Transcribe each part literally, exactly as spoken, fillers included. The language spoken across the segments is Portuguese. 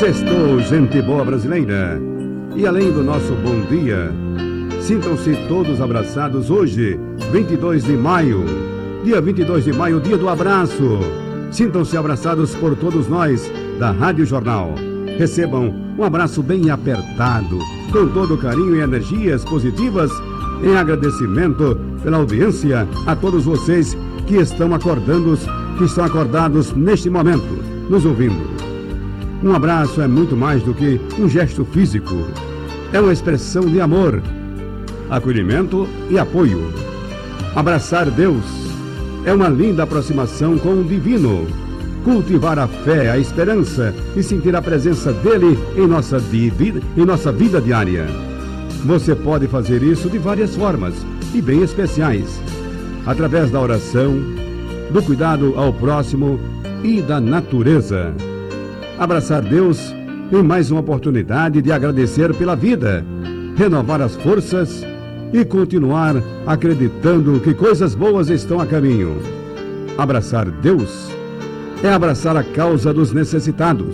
Sextou, gente boa brasileira. E além do nosso bom dia, sintam-se todos abraçados hoje, vinte e dois de maio. Dia vinte e dois de maio, dia do abraço. Sintam-se abraçados por todos nós da Rádio Jornal. Recebam um abraço bem apertado, com todo carinho e energias positivas, em agradecimento pela audiência a todos vocês que estão acordando, que estão acordados neste momento, nos ouvindo. Um abraço é muito mais do que um gesto físico. É uma expressão de amor, acolhimento e apoio. Abraçar Deus é uma linda aproximação com o divino. Cultivar a fé, a esperança e sentir a presença dele em nossa vida, em nossa vida diária. Você pode fazer isso de várias formas e bem especiais. Através da oração, do cuidado ao próximo e da natureza. Abraçar Deus em mais uma oportunidade de agradecer pela vida, renovar as forças e continuar acreditando que coisas boas estão a caminho. Abraçar Deus é abraçar a causa dos necessitados.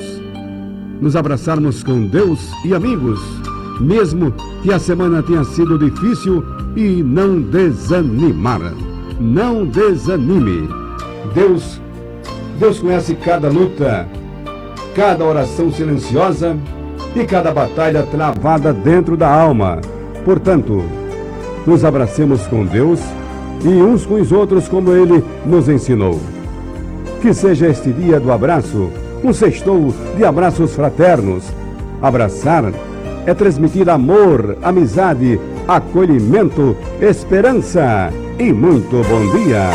Nos abraçarmos com Deus e amigos, mesmo que a semana tenha sido difícil, e não desanimar. Não desanime. Deus, Deus conhece cada luta, cada oração silenciosa e cada batalha travada dentro da alma. Portanto, nos abracemos com Deus e uns com os outros como Ele nos ensinou. Que seja este dia do abraço um sextou de abraços fraternos. Abraçar é transmitir amor, amizade, acolhimento, esperança e muito bom dia.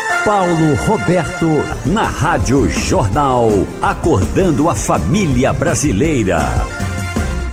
Paulo Roberto, na Rádio Jornal, acordando a família brasileira.